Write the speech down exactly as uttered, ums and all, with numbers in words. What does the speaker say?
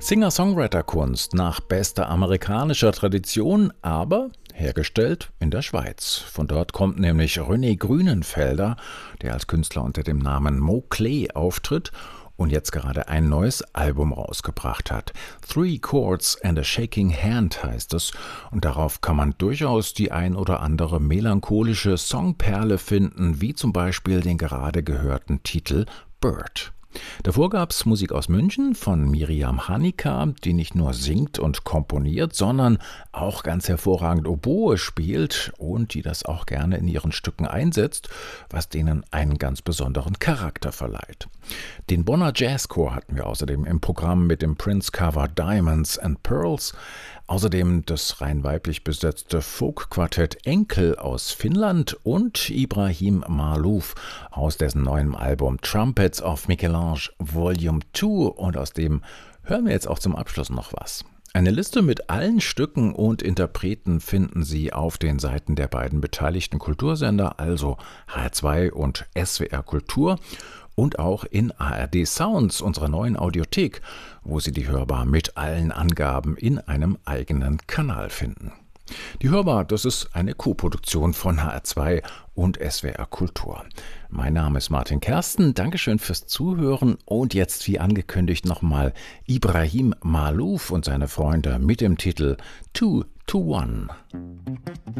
Singer-Songwriter-Kunst nach bester amerikanischer Tradition, aber hergestellt in der Schweiz. Von dort kommt nämlich René Grünenfelder, der als Künstler unter dem Namen Mo Clay auftritt und jetzt gerade ein neues Album rausgebracht hat. Three Chords and a Shaking Hand heißt es, und darauf kann man durchaus die ein oder andere melancholische Songperle finden, wie zum Beispiel den gerade gehörten Titel Bird. Davor gab's Musik aus München von Miriam Hanika, die nicht nur singt und komponiert, sondern auch ganz hervorragend Oboe spielt und die das auch gerne in ihren Stücken einsetzt, was denen einen ganz besonderen Charakter verleiht. Den Bonner Jazzchor hatten wir außerdem im Programm mit dem Prince-Cover Diamonds and Pearls. Außerdem das rein weiblich besetzte Folk-Quartett Enkel aus Finnland und Ibrahim Maalouf aus dessen neuem Album Trumpets of Michelange Volume zwei, und aus dem hören wir jetzt auch zum Abschluss noch was. Eine Liste mit allen Stücken und Interpreten finden Sie auf den Seiten der beiden beteiligten Kultursender, also H R zwei und S W R Kultur, und auch in A R D Sounds, unserer neuen Audiothek, wo Sie die Hörbar mit allen Angaben in einem eigenen Kanal finden. Die Hörbar, das ist eine Koproduktion von H R zwei und S W R Kultur. Mein Name ist Martin Kersten, Dankeschön fürs Zuhören und jetzt wie angekündigt nochmal Ibrahim Maalouf und seine Freunde mit dem Titel Two to One.